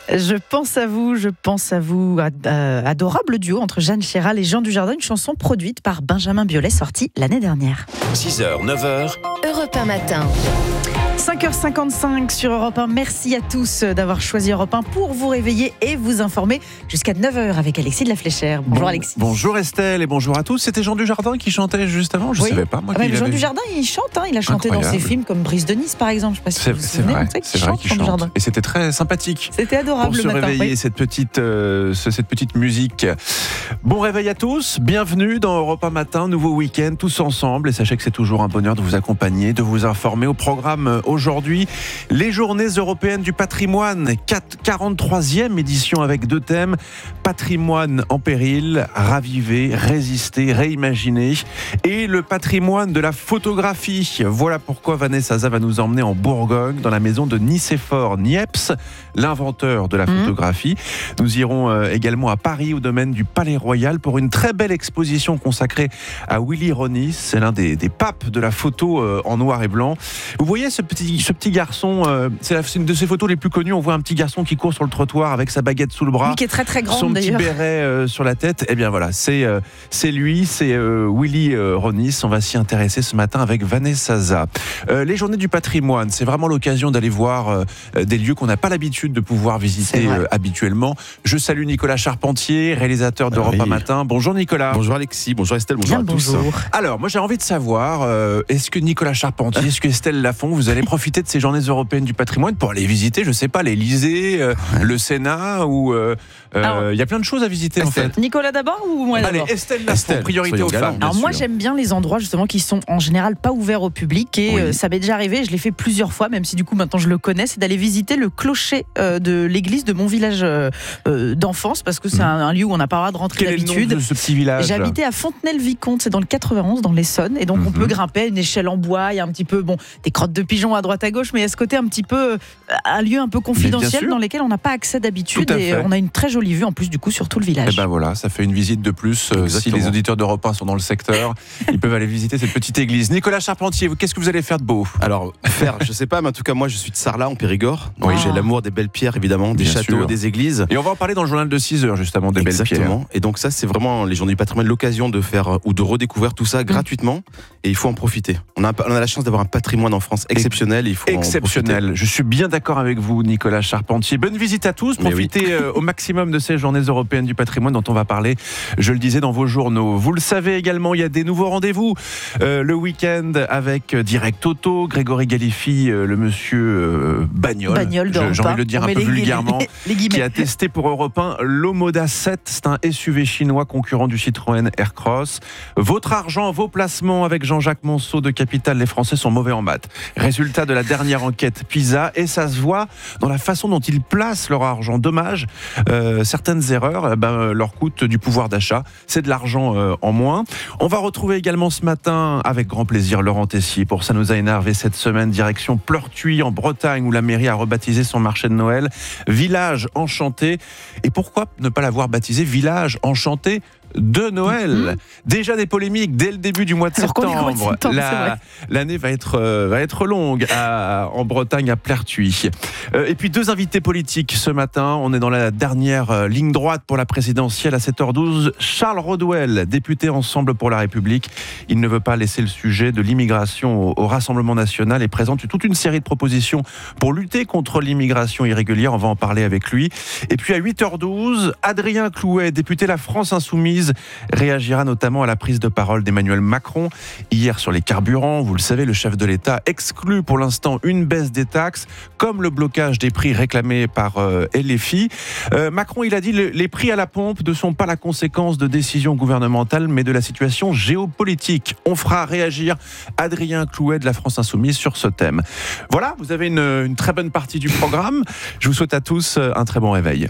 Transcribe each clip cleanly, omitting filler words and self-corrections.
Je pense à vous, adorable duo entre Jeanne Chéral et Jean Dujardin, une chanson produite par Benjamin Biolay, sortie l'année dernière. 6h, 9h, Europe 1 matin. 5h55 sur Europe 1. Merci à tous d'avoir choisi Europe 1 pour vous réveiller et vous informer jusqu'à 9h avec Alexis de la Fléchère. Bonjour Alexis. Bonjour Estelle et bonjour à tous. C'était Jean Dujardin qui chantait juste avant, je ne savais pas. Moi, Jean Dujardin, il chante, il a chanté dans ses films comme Brise de Nice par exemple. Je ne sais pas si vous vous souvenez. C'est vrai qu'il chante. Et c'était très sympathique. C'était adorable pour le matin. Pour se réveiller, cette petite musique. Bon réveil à tous, bienvenue dans Europe 1 matin, nouveau week-end, tous ensemble. Et sachez que c'est toujours un bonheur de vous accompagner, de vous informer. Au programme aujourd'hui, les Journées européennes du patrimoine, 43e édition avec 2 thèmes, patrimoine en péril, raviver, résister, réimaginer, et le patrimoine de la photographie. Voilà pourquoi Vanessa Zaza va nous emmener en Bourgogne, dans la maison de Nicéphore Niepce, l'inventeur de la photographie. Nous irons également à Paris, au domaine du Palais Royal, pour une très belle exposition consacrée à Willy Ronis. C'est l'un des papes de la photo en noir et blanc. Vous voyez ce petit garçon, c'est une de ses photos les plus connues. On voit un petit garçon qui court sur le trottoir avec sa baguette sous le bras. Oui, qui est très très grande son d'ailleurs. Son petit béret sur la tête. Eh bien voilà, c'est lui, c'est Willy Ronis. On va s'y intéresser ce matin avec Vanessa Zaza. Les Journées du patrimoine, c'est vraiment l'occasion d'aller voir des lieux qu'on n'a pas l'habitude de pouvoir visiter habituellement. Je salue Nicolas Charpentier, réalisateur d'Europe 1 matin. Bonjour Nicolas. Bonjour Alexis, bonjour Estelle, bonjour à tous. Alors, moi j'ai envie de savoir, est-ce que Nicolas Charpentier, est-ce que Estelle Lafont, vous allez profiter de ces Journées européennes du patrimoine pour aller visiter, je sais pas, l'Élysée, le Sénat, ou il y a plein de choses à visiter en fait. Nicolas d'abord ou moi d'abord? Allez, Estelle Lafont, priorité aux femmes. Alors moi j'aime bien les endroits justement qui sont en général pas ouverts au public et ça m'est déjà arrivé, je l'ai fait plusieurs fois, même si du coup maintenant je le connais, c'est d'aller visiter le clocher de l'église de mon village d'enfance, parce que c'est un lieu où on n'a pas le droit de rentrer d'habitude. Quel est le nom de ce petit village? J'ai habité à Fontenay-le-Vicomte, c'est dans le 91, dans l'Essonne, et donc on peut grimper à une échelle en bois, il y a un petit peu des crottes de pigeons à droite à gauche, mais il y a ce côté un petit peu un lieu un peu confidentiel dans lequel on n'a pas accès d'habitude, et on a une très jolie vue en plus du coup sur tout le village. Et ben voilà, ça fait une visite de plus. Si les auditeurs d'Europe 1 sont dans le secteur, ils peuvent aller visiter cette petite église. Nicolas Charpentier, qu'est-ce que vous allez faire de beau? Alors, je sais pas, mais en tout cas, moi je suis de Sarlat en Périgord. Oui, j'ai l'amour des belles pierres évidemment, des châteaux, des églises. Et on va en parler dans le journal de 6h justement, des belles pierres. Exactement. Et donc ça, c'est vraiment les Journées du patrimoine, l'occasion de faire ou de redécouvrir tout ça gratuitement. Et il faut en profiter. On a la chance d'avoir un patrimoine en France exceptionnel. Il faut exceptionnel. En profiter. Je suis bien d'accord avec vous, Nicolas Charpentier. Bonne visite à tous. Profitez au maximum de ces Journées européennes du patrimoine dont on va parler, je le disais, dans vos journaux. Vous le savez également, il y a des nouveaux rendez-vous le week-end avec Direct Auto, Grégory Galifi, le monsieur Bagnole, j'ai envie de le dire un peu vulgairement, qui a testé pour Europe 1 l'Omoda 7. C'est un SUV chinois concurrent du Citroën Aircross. Votre argent, vos placements avec Jean-Jacques Monceau de Capital, les Français sont mauvais en maths. Résultat de la dernière enquête PISA, et ça se voit dans la façon dont ils placent leur argent. Dommage, certaines erreurs leur coûtent du pouvoir d'achat. C'est de l'argent en moins. On va retrouver également ce matin, avec grand plaisir, Laurent Tessier. Pour Ça nous a énervé cette semaine, direction Pleurtuis en Bretagne, où la mairie a rebaptisé son marché de Noël Village Enchanté. Et pourquoi ne pas l'avoir baptisé Village Enchanté de Noël? Déjà des polémiques dès le début du mois de septembre. L'année va être longue en Bretagne, à Pleurtuis. Et puis 2 invités politiques ce matin. On est dans la dernière ligne droite pour la présidentielle à 7h12. Charles Rodwell, député Ensemble pour la République. Il ne veut pas laisser le sujet de l'immigration au Rassemblement national et présente toute une série de propositions pour lutter contre l'immigration irrégulière. On va en parler avec lui. Et puis à 8h12, Adrien Clouet, député La France Insoumise, réagira notamment à la prise de parole d'Emmanuel Macron hier sur les carburants. Vous le savez, le chef de l'État exclut pour l'instant une baisse des taxes, comme le blocage des prix réclamé par LFI. Macron, il a dit les prix à la pompe ne sont pas la conséquence de décisions gouvernementales, mais de la situation géopolitique. On fera réagir Adrien Clouet de La France Insoumise sur ce thème. Voilà, vous avez une très bonne partie du programme. Je vous souhaite à tous un très bon réveil.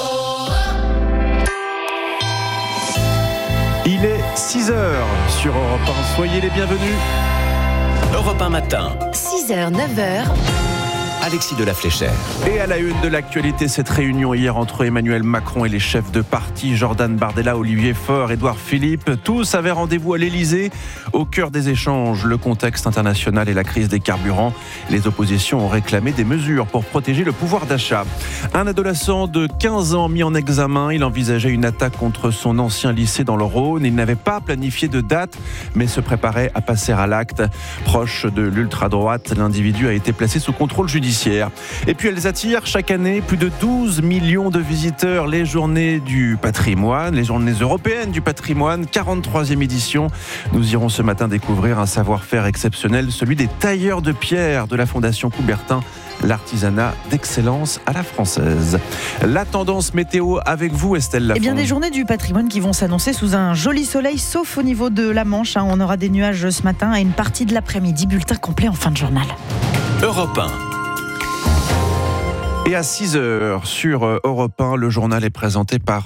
Il est 6h sur Europe 1. Soyez les bienvenus. Europe 1 matin. 6h, 9h. Alexis de la Fléchère. Et à la une de l'actualité, cette réunion hier entre Emmanuel Macron et les chefs de parti, Jordan Bardella, Olivier Faure, Édouard Philippe, tous avaient rendez-vous à l'Elysée. Au cœur des échanges, le contexte international et la crise des carburants. Les oppositions ont réclamé des mesures pour protéger le pouvoir d'achat. Un adolescent de 15 ans mis en examen, il envisageait une attaque contre son ancien lycée dans le Rhône. Il n'avait pas planifié de date, mais se préparait à passer à l'acte. Proche de l'ultra-droite, l'individu a été placé sous contrôle judiciaire. Et puis elles attirent chaque année plus de 12 millions de visiteurs. Les journées du patrimoine, les journées européennes du patrimoine, 43e édition. Nous irons ce matin découvrir un savoir-faire exceptionnel, celui des tailleurs de pierre de la Fondation Coubertin. L'artisanat d'excellence à la française. La tendance météo avec vous, Estelle Lafont. Eh bien, des journées du patrimoine qui vont s'annoncer sous un joli soleil, sauf au niveau de la Manche. On aura des nuages ce matin et une partie de l'après-midi. Bulletin complet en fin de journal. Europe 1. Et à 6h sur Europe 1, le journal est présenté par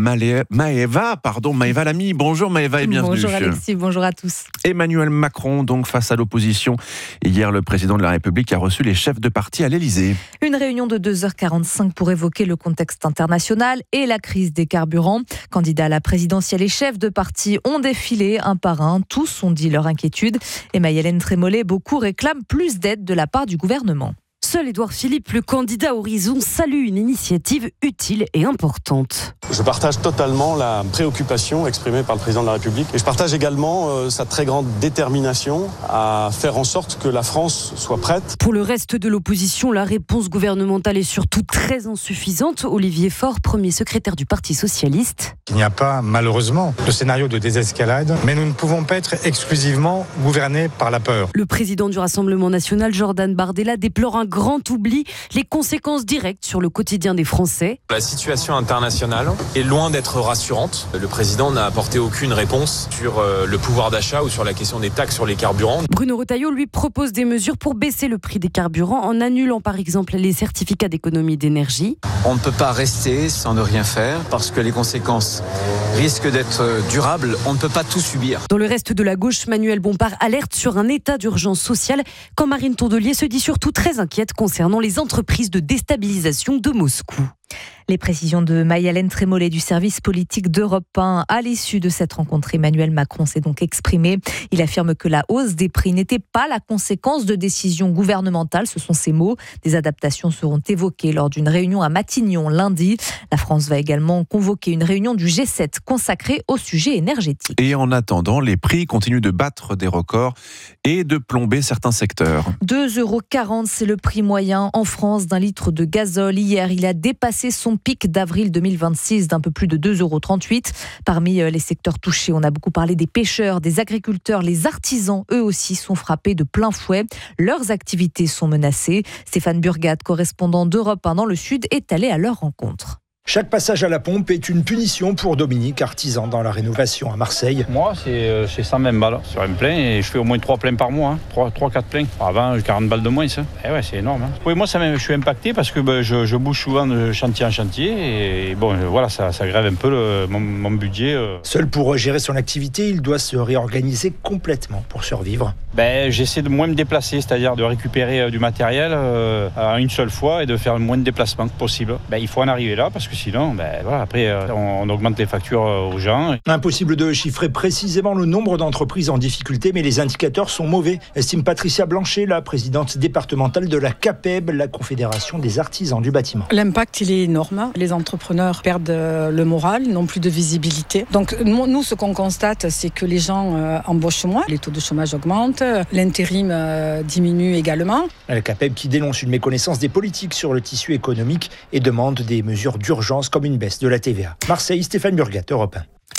Maëva Lamy. Bonjour Maëva et bienvenue. Bonjour Alexis, bonjour à tous. Emmanuel Macron, donc face à l'opposition. Hier, le président de la République a reçu les chefs de parti à l'Elysée. Une réunion de 2h45 pour évoquer le contexte international et la crise des carburants. Candidats à la présidentielle et chefs de parti ont défilé un par un. Tous ont dit leur inquiétude. Et Maï-Hélène Trémollet, beaucoup réclament plus d'aide de la part du gouvernement. Seul Édouard Philippe, le candidat Horizon, salue une initiative utile et importante. Je partage totalement la préoccupation exprimée par le président de la République et je partage également sa très grande détermination à faire en sorte que la France soit prête. Pour le reste de l'opposition, la réponse gouvernementale est surtout très insuffisante. Olivier Faure, premier secrétaire du Parti socialiste. Il n'y a pas, malheureusement, de scénario de désescalade, mais nous ne pouvons pas être exclusivement gouvernés par la peur. Le président du Rassemblement national, Jordan Bardella, déplore un grand oubli, les conséquences directes sur le quotidien des Français. La situation internationale est loin d'être rassurante. Le président n'a apporté aucune réponse sur le pouvoir d'achat ou sur la question des taxes sur les carburants. Bruno Retailleau lui propose des mesures pour baisser le prix des carburants en annulant par exemple les certificats d'économie d'énergie. On ne peut pas rester sans ne rien faire parce que les conséquences risquent d'être durables. On ne peut pas tout subir. Dans le reste de la gauche, Manuel Bompard alerte sur un état d'urgence sociale quand Marine Tondelier se dit surtout très inquiète concernant les entreprises de déstabilisation de Moscou. Les précisions de Maï-Hélène Trémollet du service politique d'Europe 1. À l'issue de cette rencontre, Emmanuel Macron s'est donc exprimé. Il affirme que la hausse des prix n'était pas la conséquence de décisions gouvernementales. Ce sont ses mots. Des adaptations seront évoquées lors d'une réunion à Matignon lundi. La France va également convoquer une réunion du G7 consacrée au sujet énergétique. Et en attendant, les prix continuent de battre des records et de plomber certains secteurs. 2,40 €, c'est le prix moyen en France d'un litre de gazole. Hier, il a dépassé son pic d'avril 2026 d'un peu plus de 2,38 €. Parmi les secteurs touchés, on a beaucoup parlé des pêcheurs, des agriculteurs, les artisans, eux aussi sont frappés de plein fouet. Leurs activités sont menacées. Stéphane Burgat, correspondant d'Europe 1 dans le Sud, est allé à leur rencontre. Chaque passage à la pompe est une punition pour Dominique, artisan dans la rénovation à Marseille. Moi, c'est 120 balles sur un plein et je fais au moins 3 pleins par mois. 3-4 pleins. Avant, 40 balles de moins, ça. Eh ouais, c'est énorme. Oui, moi, je suis impacté parce que je bouge souvent de chantier en chantier et bon, voilà, ça grève un peu mon budget. Seul pour gérer son activité, il doit se réorganiser complètement pour survivre. J'essaie de moins me déplacer, c'est-à-dire de récupérer du matériel à une seule fois et de faire le moins de déplacements possible. Il faut en arriver là parce que sinon, après, on augmente les factures aux gens. Impossible de chiffrer précisément le nombre d'entreprises en difficulté, mais les indicateurs sont mauvais, estime Patricia Blanchet, la présidente départementale de la CAPEB, la Confédération des artisans du bâtiment. L'impact, il est énorme. Les entrepreneurs perdent le moral, n'ont plus de visibilité. Donc, nous, ce qu'on constate, c'est que les gens embauchent moins, les taux de chômage augmentent, l'intérim diminue également. La CAPEB qui dénonce une méconnaissance des politiques sur le tissu économique et demande des mesures d'urgence comme une baisse de la TVA. Marseille, Stéphane Burgat, Europe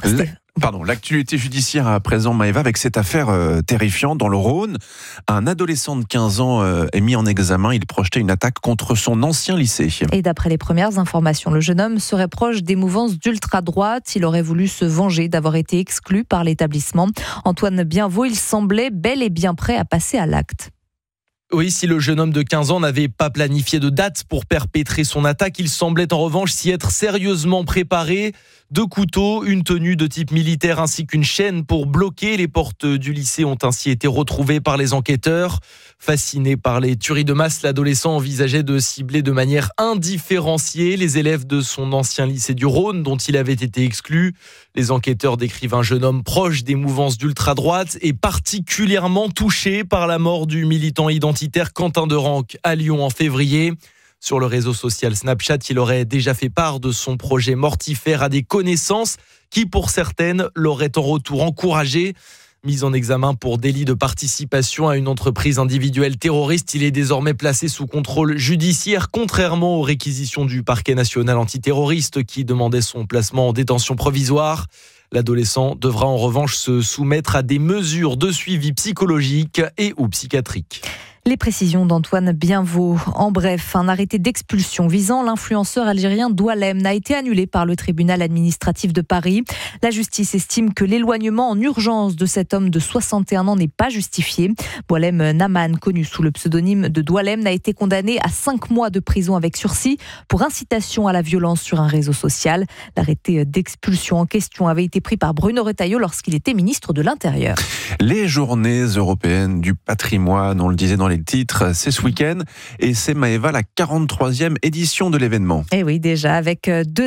1. L'actualité judiciaire à présent, Maëva, avec cette affaire terrifiante dans le Rhône. Un adolescent de 15 ans est mis en examen. Il projetait une attaque contre son ancien lycée. Et d'après les premières informations, le jeune homme serait proche des mouvances d'ultra-droite. Il aurait voulu se venger d'avoir été exclu par l'établissement. Antoine Bienvaux, il semblait bel et bien prêt à passer à l'acte. Oui, si le jeune homme de 15 ans n'avait pas planifié de date pour perpétrer son attaque, il semblait en revanche s'y être sérieusement préparé. 2 couteaux, une tenue de type militaire ainsi qu'une chaîne pour bloquer les portes du lycée ont ainsi été retrouvées par les enquêteurs. Fasciné par les tueries de masse, l'adolescent envisageait de cibler de manière indifférenciée les élèves de son ancien lycée du Rhône dont il avait été exclu. Les enquêteurs décrivent un jeune homme proche des mouvances d'ultra-droite et particulièrement touché par la mort du militant identitaire Quentin Derenque à Lyon en février. Sur le réseau social Snapchat, il aurait déjà fait part de son projet mortifère à des connaissances qui, pour certaines, l'auraient en retour encouragé. Mis en examen pour délit de participation à une entreprise individuelle terroriste, il est désormais placé sous contrôle judiciaire, contrairement aux réquisitions du parquet national antiterroriste qui demandait son placement en détention provisoire. L'adolescent devra en revanche se soumettre à des mesures de suivi psychologique et ou psychiatrique. Les précisions d'Antoine Bienvaux. En bref, un arrêté d'expulsion visant l'influenceur algérien Doualem a été annulé par le tribunal administratif de Paris. La justice estime que l'éloignement en urgence de cet homme de 61 ans n'est pas justifié. Boualem Naman, connu sous le pseudonyme de Doualem, a été condamné à 5 mois de prison avec sursis pour incitation à la violence sur un réseau social. L'arrêté d'expulsion en question avait été pris par Bruno Retailleau lorsqu'il était ministre de l'Intérieur. Les journées européennes du patrimoine, on le disait dans les titres, c'est ce week-end et c'est Maëva la 43e édition de l'événement. Et oui, déjà avec 2